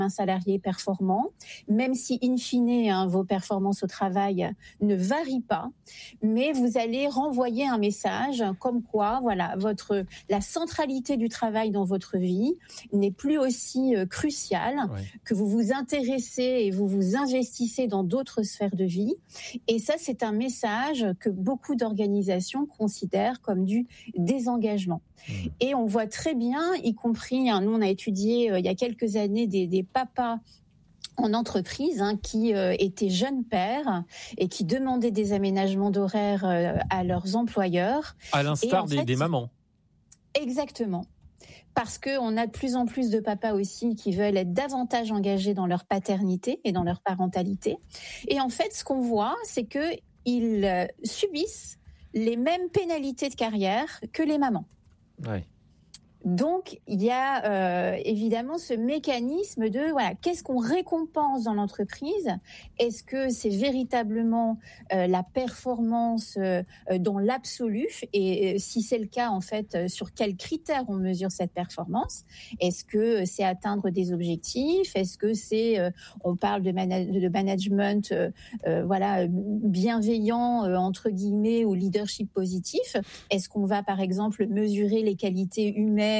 un salarié performant, même si in fine, vos performances au travail ne varient pas, mais vous allez renvoyer un message comme quoi, voilà, la centralité du travail dans votre vie n'est plus aussi cruciale, que vous vous intéressez et vous vous investissez dans d'autres sphères de vie. Et ça, c'est un message que beaucoup d'organisations considèrent comme du désengagement. Et on voit très bien, y compris, nous on a étudié il y a quelques années des papas en entreprise qui étaient jeunes pères et qui demandaient des aménagements d'horaires à leurs employeurs. À l'instar des mamans. Exactement. Parce qu'on a de plus en plus de papas aussi qui veulent être davantage engagés dans leur paternité et dans leur parentalité. Et en fait, ce qu'on voit, c'est qu'ils subissent les mêmes pénalités de carrière que les mamans. Ouais. Donc, il y a évidemment ce mécanisme de qu'est-ce qu'on récompense dans l'entreprise ? Est-ce que c'est véritablement la performance dans l'absolu ? Et si c'est le cas, en fait, sur quels critères on mesure cette performance ? Est-ce que c'est atteindre des objectifs ? Est-ce que c'est on parle de management bienveillant entre guillemets ou leadership positif ? Est-ce qu'on va par exemple mesurer les qualités humaines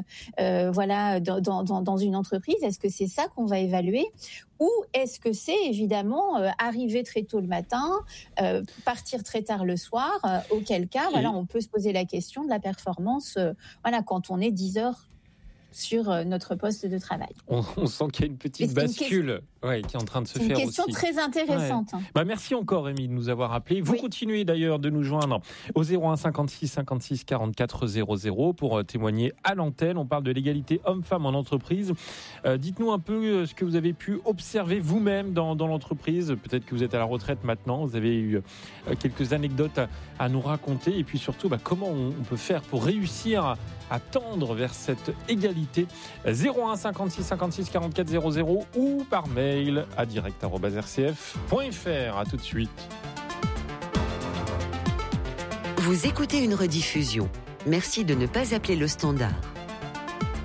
dans une entreprise? Est-ce que c'est ça qu'on va évaluer? Ou est-ce que c'est évidemment arriver très tôt le matin, partir très tard le soir, auquel cas on peut se poser la question de la performance quand on est 10 heures sur notre poste de travail. On sent qu'il y a une petite bascule qui est en train de se faire aussi. C'est une question très intéressante. Ouais. Merci encore, Rémi, de nous avoir appelés. Vous continuez d'ailleurs de nous joindre au 01 56 56 44 00 pour témoigner à l'antenne. On parle de l'égalité homme-femme en entreprise. Dites-nous un peu ce que vous avez pu observer vous-même dans l'entreprise. Peut-être que vous êtes à la retraite maintenant. Vous avez eu quelques anecdotes à nous raconter. Et puis surtout, comment on peut faire pour réussir à tendre vers cette égalité. 01 56 56 44 00 ou par mail à direct@rcf.fr. À tout de suite. Vous écoutez une rediffusion. Merci de ne pas appeler le standard.